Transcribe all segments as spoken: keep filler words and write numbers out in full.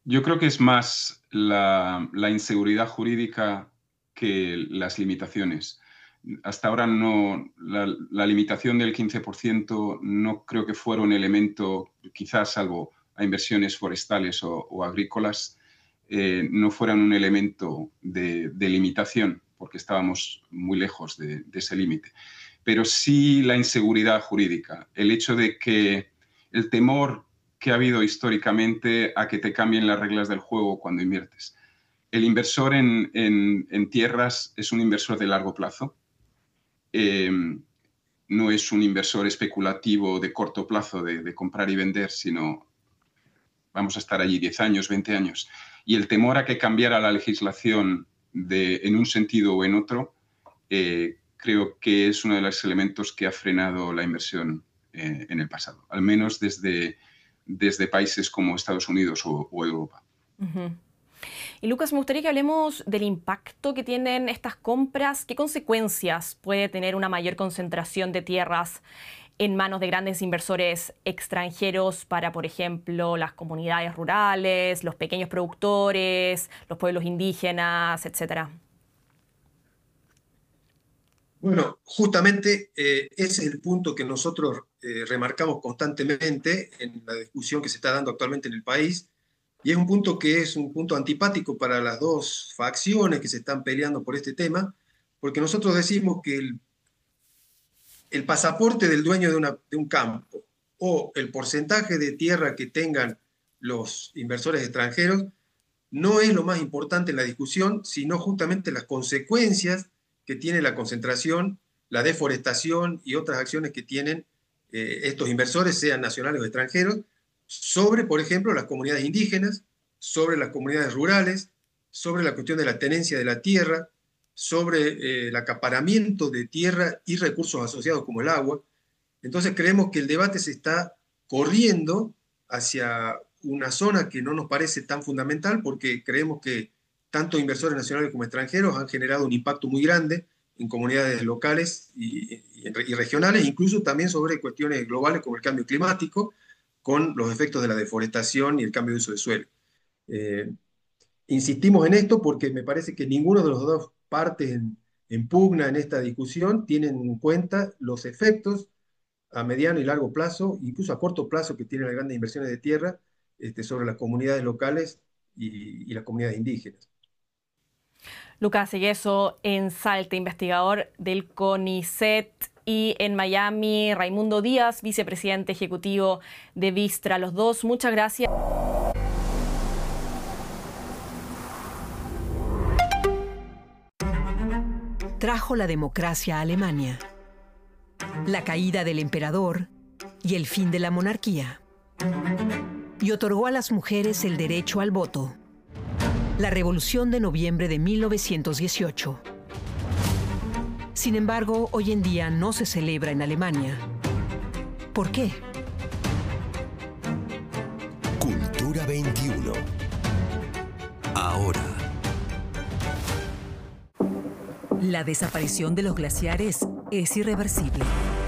Yo creo que es más la, la inseguridad jurídica que las limitaciones. Hasta ahora no, la, la limitación del quince por ciento no creo que fuera un elemento, quizás salvo a inversiones forestales o, o agrícolas, eh, no fueran un elemento de, de limitación, porque estábamos muy lejos de, de ese límite. Pero sí la inseguridad jurídica, el hecho de que el temor que ha habido históricamente a que te cambien las reglas del juego cuando inviertes. El inversor en, en, en tierras es un inversor de largo plazo. Eh, no es un inversor especulativo de corto plazo de, de comprar y vender, sino vamos a estar allí diez años, veinte años. Y el temor a que cambiara la legislación de, en un sentido o en otro, eh, creo que es uno de los elementos que ha frenado la inversión eh, en el pasado, al menos desde, desde países como Estados Unidos o, o Europa. Uh-huh. Y Lucas, me gustaría que hablemos del impacto que tienen estas compras. ¿Qué consecuencias puede tener una mayor concentración de tierras en manos de grandes inversores extranjeros para, por ejemplo, las comunidades rurales, los pequeños productores, los pueblos indígenas, etcétera? Bueno, justamente eh, ese es el punto que nosotros eh, remarcamos constantemente en la discusión que se está dando actualmente en el país, y es un punto que es un punto antipático para las dos facciones que se están peleando por este tema, porque nosotros decimos que el, el pasaporte del dueño de, una, de un campo o el porcentaje de tierra que tengan los inversores extranjeros no es lo más importante en la discusión, sino justamente las consecuencias que tiene la concentración, la deforestación y otras acciones que tienen eh, estos inversores, sean nacionales o extranjeros, sobre, por ejemplo, las comunidades indígenas, sobre las comunidades rurales, sobre la cuestión de la tenencia de la tierra, sobre eh, el acaparamiento de tierra y recursos asociados como el agua. Entonces creemos que el debate se está corriendo hacia una zona que no nos parece tan fundamental, porque creemos que tanto inversores nacionales como extranjeros han generado un impacto muy grande en comunidades locales y, y, y regionales, incluso también sobre cuestiones globales como el cambio climático, con los efectos de la deforestación y el cambio de uso de suelo. Eh, insistimos en esto porque me parece que ninguno de los dos partes en, en pugna en esta discusión tienen en cuenta los efectos a mediano y largo plazo, incluso a corto plazo, que tienen las grandes inversiones de tierra este, sobre las comunidades locales y, y las comunidades indígenas. Lucas Egueso en Salta, investigador del CONICET, y en Miami, Raimundo Díaz, vicepresidente ejecutivo de Vistra. Los dos, muchas gracias. Trajo la democracia a Alemania, la caída del emperador y el fin de la monarquía, y otorgó a las mujeres el derecho al voto. La Revolución de Noviembre de mil novecientos dieciocho. Sin embargo, hoy en día no se celebra en Alemania. ¿Por qué? Cultura veintiuno. Ahora. La desaparición de los glaciares es irreversible.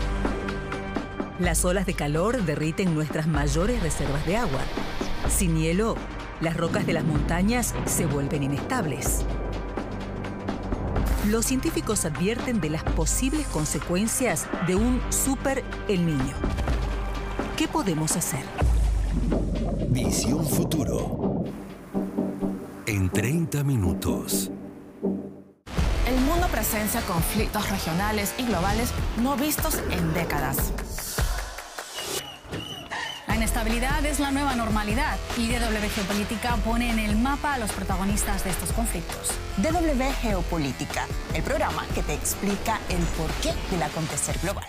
Las olas de calor derriten nuestras mayores reservas de agua. Sin hielo, las rocas de las montañas se vuelven inestables. Los científicos advierten de las posibles consecuencias de un super El Niño. ¿Qué podemos hacer? Visión Futuro. En treinta minutos. El mundo presencia conflictos regionales y globales no vistos en décadas. La inestabilidad es la nueva normalidad y D W Geopolítica pone en el mapa a los protagonistas de estos conflictos. D W Geopolítica, el programa que te explica el porqué del acontecer global.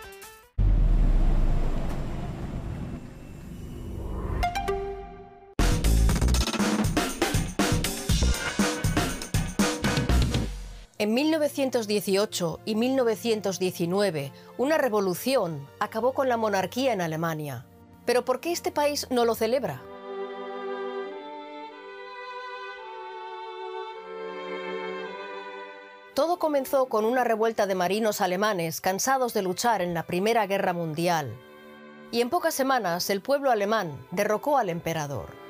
En mil novecientos dieciocho y mil novecientos diecinueve, una revolución acabó con la monarquía en Alemania. ¿Pero por qué este país no lo celebra? Todo comenzó con una revuelta de marinos alemanes cansados de luchar en la Primera Guerra Mundial. Y en pocas semanas el pueblo alemán derrocó al emperador.